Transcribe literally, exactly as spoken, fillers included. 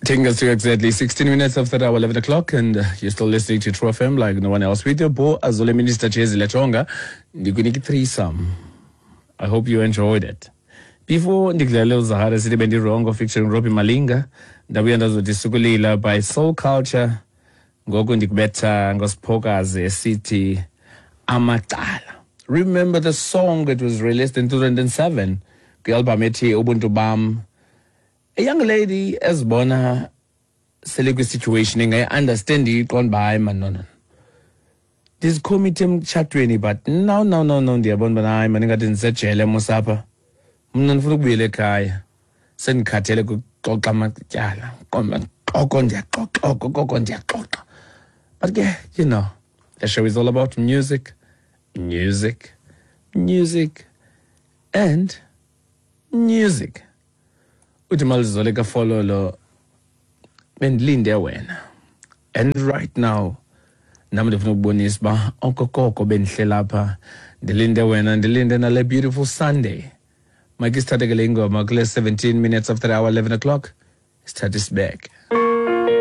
Taking us to exactly sixteen minutes after the hour, eleven o'clock, and uh, you're still listening to True F M like no one else. With your boy, Azole Minister Chezi Lechonga, Ndikuniki threesome. I hope you enjoyed it. Before Ndikudlalele Zahara City Bendi Rongo featuring Robbie Malinga, ndabuya ndazodisukulila by Soul Culture, ngoku ndikubetha ngosiphokazi esithi Amacala. Remember the song that was released in two thousand seven, kwi-album ethi Ubuntu Bam. A young lady ezibona sele kwi-situation engayi-understand iqonda uba hayi man, no, no. Ndizikhomithe emtshatweni but no, no, no, no, ndiyabona uba hayi man, ingathi ndisejele mosapha. Mna ndifuna ukubuyela ekhaya. Sendikhathele kuxoxa amatyala. Xoko ndiyaxoxa, koko ndiyaxoxa. But yeah, you know, the show is all about music, music, music, and music. Uthi malizoleka follow lo bendilinde wena. And right now, nami ndifuna ukubonisa uba okokoko bendihle lapha ndilinde wena, ndilinde nale beautiful Sunday. Mike isithathe ke le ngoma kule seventeen minutes after the hour eleven o'clock. Start this back.